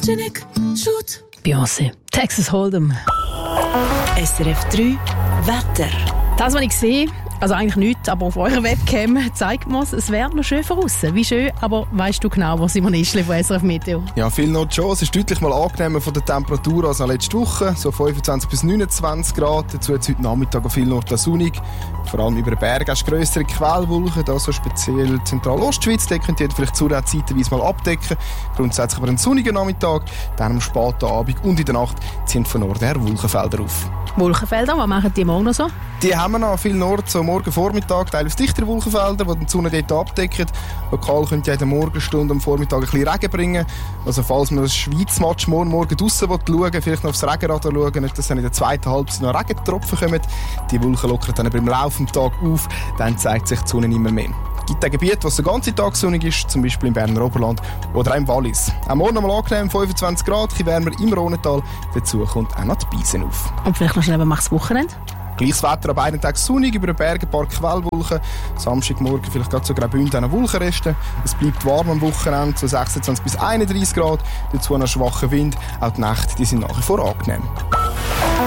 Photogenic, shoot. Beyoncé, Texas Hold'em. SRF 3 Wetter. Das, was ich sehe, also eigentlich nichts, aber auf eurer Webcam zeigt man es wäre noch schön von außen. Wie schön, aber weißt du genau, wo Simon Ischli von SRF Meteo? Ja, viel Not schon. Es ist deutlich mal angenehmer von der Temperatur als letzte Woche. So 25 bis 29 Grad. Dazu jetzt heute Nachmittag viel Nord sonnig. Vor allem über den Bergen hast du grössere Quellwolken. Da so speziell Zentralostschweiz. Da könnt ihr vielleicht zuerst zeitweise mal abdecken. Grundsätzlich aber einen sonnigen Nachmittag. Dann am späten Abend und in der Nacht ziehen von Norden her Wolkenfelder auf. Wolkenfelder, was machen die morgen noch so? Die haben wir noch viel Nord, so morgen Vormittag, teilweise dichtere Wolkenfelder, die die Sonne dort abdecken. Lokal könnte ja in der Morgenstunde am Vormittag ein bisschen Regen bringen. Also falls man das Schweiz-Match morgen draussen schauen will, vielleicht noch aufs Regenradar schauen, nicht, dass dann in der zweiten Halbzeit noch Regentropfen kommen. Die Wolken lockern dann beim Laufe des Tages auf, dann zeigt sich die Sonne nicht mehr. Es gibt ein Gebiet, wo es den ganzen Tag sonnig ist, zum Beispiel im Berner Oberland oder auch im Wallis. Am Morgen noch mal angenehm, 25 Grad, ein bisschen wärmer im Rhonental. Dazu kommt auch noch die Beisen auf. Und vielleicht noch schnell, was machst du Wochenende? Gleiches Wetter an beiden Tagen sonnig, über den Bergen ein paar Quellwolken. Samstagmorgen vielleicht gerade so Graubünden an Wolkenresten. Es bleibt warm am Wochenende, so 26 bis 31 Grad. Dazu noch schwacher Wind. Auch die Nächte die sind nach wie vor angenehm.